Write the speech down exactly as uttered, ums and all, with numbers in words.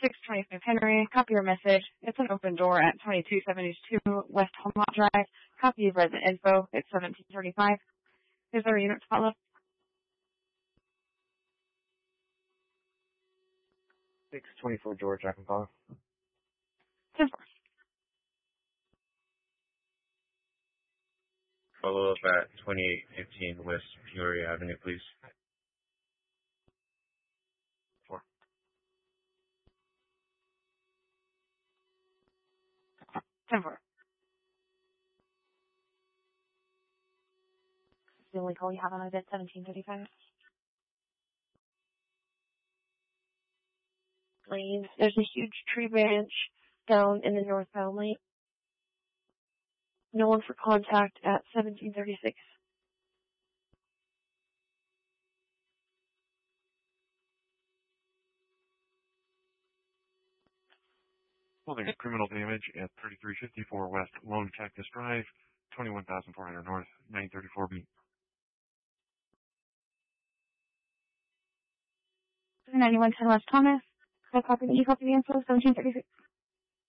six twenty-five Henry. Copy your message. It's an open door at twenty-two seventy-two West Holmont Drive. Copy of resident info. It's seventeen thirty-five. Is there a unit to follow? six twenty-four George, I can follow. ten four. Follow up at twenty-eight fifteen West Peoria Avenue, please. Four. ten four. It's the only call you have on it at seventeen thirty-five. Please, there's a huge tree branch down in the northbound lane. No one for contact at seventeen thirty-six. Holding criminal damage at thirty-three fifty-four West Lone Cactus Drive, twenty-one thousand four hundred North, nine thirty-four B. ninety-one ten West Thomas. I copy the, you copy the info, seventeen thirty-six.